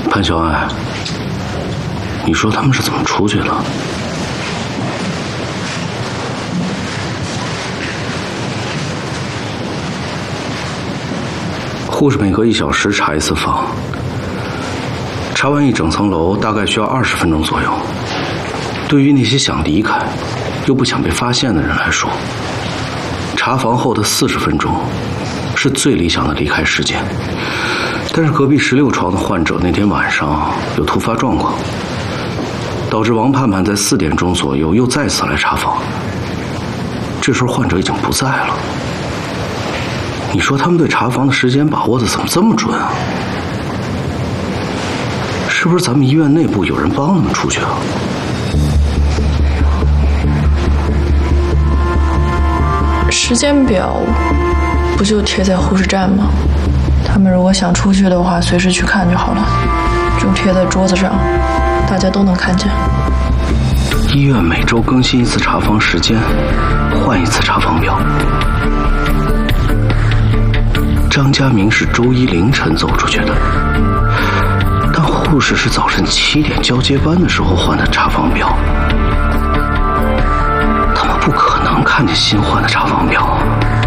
潘小爱，你说他们是怎么出去的？护士每隔1小时查一次房，查完一整层楼大概需要20分钟左右。对于那些想离开又不想被发现的人来说，查房后的40分钟是最理想的离开时间。但是隔壁16床的患者那天晚上有突发状况，导致王盼盼在4点钟左右又再次来查房。这时候患者已经不在了。你说他们对查房的时间把握的怎么这么准啊？是不是咱们医院内部有人帮他们出去啊？ 时间表不就贴在护士站吗？他们如果想出去的话，随时去看就好了，就贴在桌子上，大家都能看见。 医院每周更新一次查房时间，换一次查房表。张家明是周一凌晨走出去的，但护士是早晨7点交接班的时候换的查房表，他们不可能看见新换的查房表。